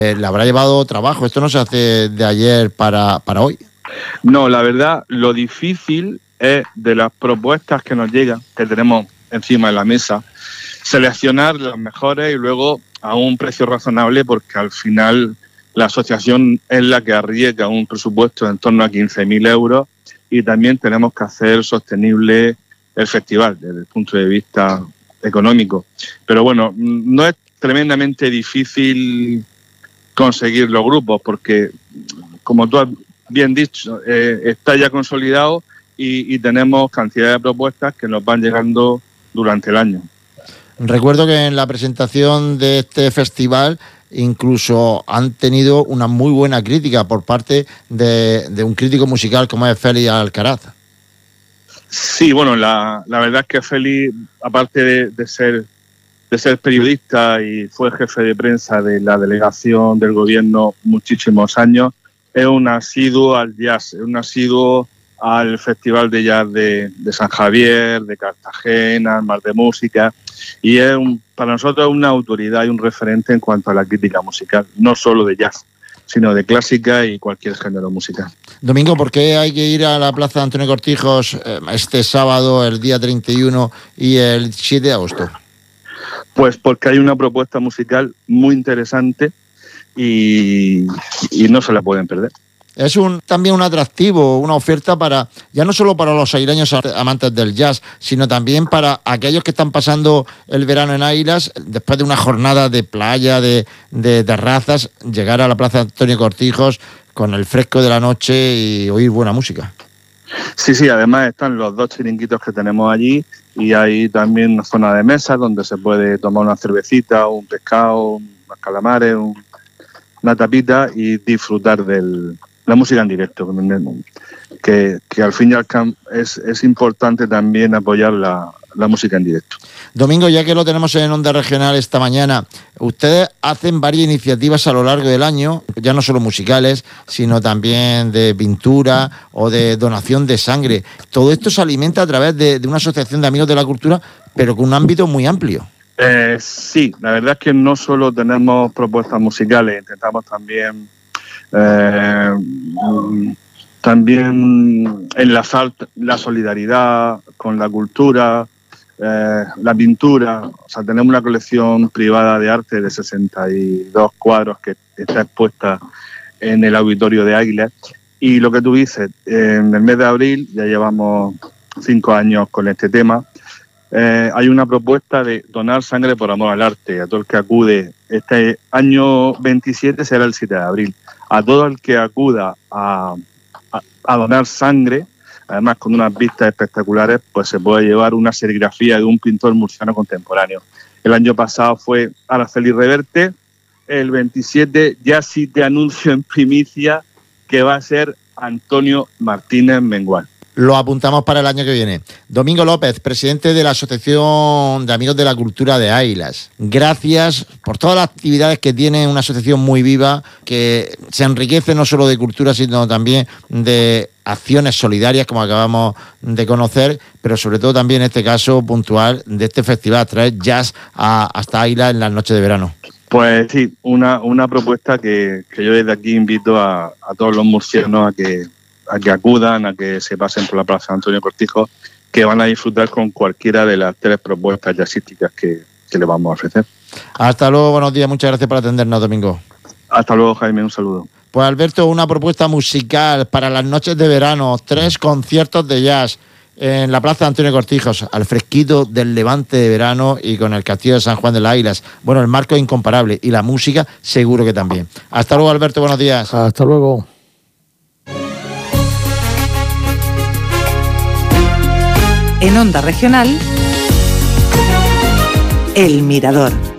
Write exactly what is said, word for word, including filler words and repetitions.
Eh, le habrá llevado trabajo, esto no se hace de ayer para, para hoy. No, la verdad, lo difícil es de las propuestas que nos llegan, que tenemos encima de la mesa, seleccionar las mejores y luego a un precio razonable, porque al final la asociación es la que arriesga un presupuesto en torno a quince mil euros y también tenemos que hacer sostenible el festival desde el punto de vista económico. Pero bueno, no es tremendamente difícil conseguir los grupos porque, como tú has bien dicho, eh, está ya consolidado y, y tenemos cantidad de propuestas que nos van llegando durante el año. Recuerdo que en la presentación de este festival incluso han tenido una muy buena crítica por parte de, de un crítico musical como es Félix Alcaraz. Sí, bueno, la, la verdad es que Félix, aparte de, de ser de ser periodista y fue jefe de prensa de la delegación del gobierno muchísimos años, es un asiduo al jazz, es un asiduo al Festival de Jazz de, de San Javier, de Cartagena, el Mar de Música, y es un, para nosotros una autoridad y un referente en cuanto a la crítica musical, no solo de jazz, sino de clásica y cualquier género musical. Domingo, ¿por qué hay que ir a la Plaza Antonio Cortijos este sábado, el día treinta y uno y el siete de agosto? Pues porque hay una propuesta musical muy interesante y, y no se la pueden perder. Es un, también un atractivo, una oferta para, ya no solo para los aireños amantes del jazz, sino también para aquellos que están pasando el verano en Águilas, después de una jornada de playa, de, de terrazas, llegar a la Plaza Antonio Cortijos con el fresco de la noche y oír buena música. Sí, sí, además están los dos chiringuitos que tenemos allí y hay también una zona de mesa donde se puede tomar una cervecita, un pescado, unos calamares, un, una tapita y disfrutar de la música en directo, que, que al fin y al cabo es, es importante también apoyar la, la música en directo. Domingo, ya que lo tenemos en Onda Regional esta mañana, ustedes hacen varias iniciativas a lo largo del año, ya no solo musicales, sino también de pintura o de donación de sangre. Todo esto se alimenta a través de, de una asociación de amigos de la cultura, pero con un ámbito muy amplio. Eh, sí, la verdad es que no solo tenemos propuestas musicales, intentamos también eh, también enlazar la solidaridad con la cultura, eh, la pintura. O sea, tenemos una colección privada de arte de sesenta y dos cuadros que está expuesta en el auditorio de Águilas. Y lo que tú dices, en el mes de abril, ya llevamos cinco años con este tema, eh, hay una propuesta de donar sangre por amor al arte. A todo el que acude, este año veintisiete será el siete de abril, a todo el que acuda a, a, a donar sangre, además con unas vistas espectaculares, pues se puede llevar una serigrafía de un pintor murciano contemporáneo. El año pasado fue Araceli Reverte, el veintisiete ya sí te anuncio en primicia que va a ser Antonio Martínez Mengual. Lo apuntamos para el año que viene. Domingo López, presidente de la Asociación de Amigos de la Cultura de Águilas. Gracias por todas las actividades que tiene, una asociación muy viva, que se enriquece no solo de cultura, sino también de acciones solidarias, como acabamos de conocer, pero sobre todo también en este caso puntual de este festival, traer jazz a, hasta Águilas en las noches de verano. Pues sí, una, una propuesta que, que yo desde aquí invito a, a todos los murcianos a que a que acudan, a que se pasen por la Plaza Antonio Cortijos, que van a disfrutar con cualquiera de las tres propuestas jazzísticas que, que le vamos a ofrecer. Hasta luego, buenos días, muchas gracias por atendernos, Domingo. Hasta luego, Jaime, un saludo. Pues Alberto, una propuesta musical para las noches de verano, tres conciertos de jazz en la Plaza Antonio Cortijos, al fresquito del levante de verano y con el castillo de San Juan de las Águilas. Bueno, el marco es incomparable y la música seguro que también. Hasta luego, Alberto, buenos días. Hasta luego. En Onda Regional, El Mirador.